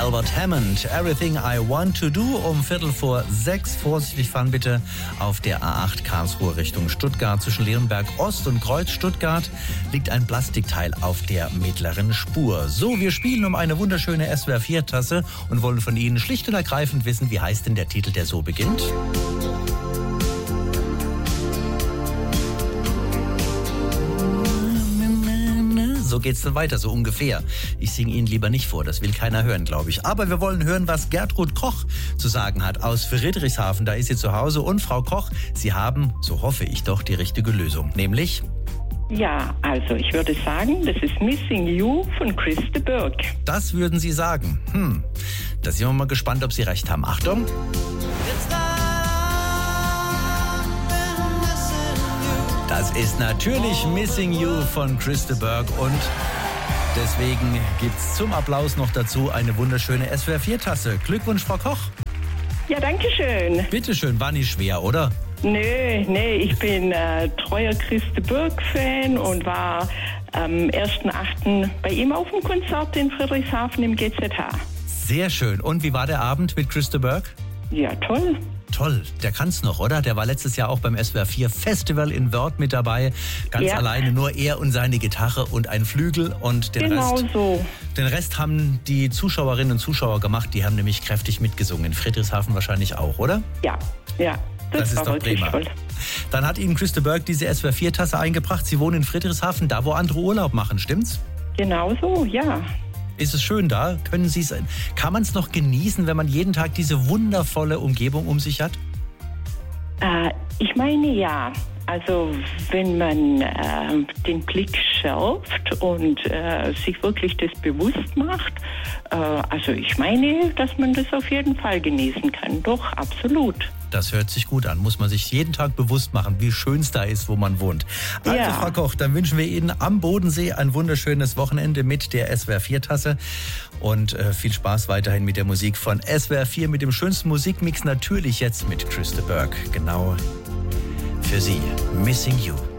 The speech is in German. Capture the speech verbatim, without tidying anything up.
Albert Hammond, Everything I Want to Do, um Viertel vor sechs. Vorsichtig fahren bitte auf der A acht Karlsruhe Richtung Stuttgart. Zwischen Leonberg Ost und Kreuz Stuttgart liegt ein Plastikteil auf der mittleren Spur. So, wir spielen um eine wunderschöne S W R vier Tasse und wollen von Ihnen schlicht und ergreifend wissen, wie heißt denn der Titel, der so beginnt? So geht's dann weiter, so ungefähr. Ich singe Ihnen lieber nicht vor, das will keiner hören, glaube ich. Aber wir wollen hören, was Gertrud Koch zu sagen hat aus Friedrichshafen. Da ist sie zu Hause. Und Frau Koch, Sie haben, so hoffe ich doch, die richtige Lösung. Nämlich? Ja, also ich würde sagen, das ist Missing You von Chris de Burgh. Das würden Sie sagen. Hm, da sind wir mal gespannt, ob Sie recht haben. Achtung. Das ist natürlich Missing You von Chris de Burgh und deswegen gibt's zum Applaus noch dazu eine wunderschöne S W R vier Tasse. Glückwunsch, Frau Koch. Ja, danke schön. Bitteschön, war nicht schwer, oder? Nee, nee, ich bin äh, treuer Chris de Burgh-Fan und war am ersten achten bei ihm auf dem Konzert in Friedrichshafen im G Z H. Sehr schön. Und wie war der Abend mit Chris de Burgh? Ja, toll. Toll, der kann's noch, oder? Der war letztes Jahr auch beim S W R vier Festival in Wörth mit dabei. Ganz ja. alleine, nur er und seine Gitarre und ein Flügel und den genau Rest. so. Den Rest haben die Zuschauerinnen und Zuschauer gemacht. Die haben nämlich kräftig mitgesungen. In Friedrichshafen wahrscheinlich auch, oder? Ja, ja. Das, das ist war doch wirklich prima. Toll. Dann hat Ihnen Chris de Burgh diese S W R vier Tasse eingebracht. Sie wohnen in Friedrichshafen, da wo andere Urlaub machen, stimmt's? Genau so, ja. Ist es schön da? Können Sie es, kann man es noch genießen, wenn man jeden Tag diese wundervolle Umgebung um sich hat? Äh, ich meine ja. Also wenn man äh, den Blick schärft und äh, sich wirklich das bewusst macht, äh, also ich meine, dass man das auf jeden Fall genießen kann. Doch, absolut. Das hört sich gut an. Muss man sich jeden Tag bewusst machen, wie schön es da ist, wo man wohnt. Also, ja. Frau Koch, dann wünschen wir Ihnen am Bodensee ein wunderschönes Wochenende mit der S W R vier Tasse und äh, viel Spaß weiterhin mit der Musik von S W R vier, mit dem schönsten Musikmix, natürlich jetzt mit Chris de Burgh. Genau für Sie. Missing You.